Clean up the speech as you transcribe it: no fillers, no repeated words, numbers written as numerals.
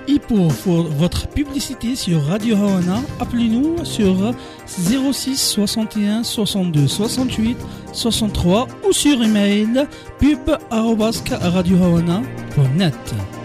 Et pour votre publicité sur Radio Hawana, appelez-nous sur 06 61 62 68 63 ou sur email pub@radiohawana.net.